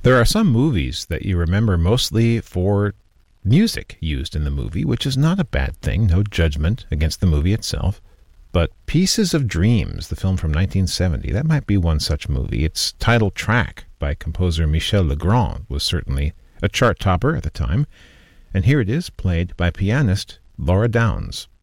There are some movies that you remember mostly for music used in the movie, which is not a bad thing, no judgment against the movie itself. But Pieces of Dreams, the film from 1970, that might be one such movie. Its title track by composer Michel Legrand was certainly a chart topper at the time, and here it is played by pianist Laura Downs.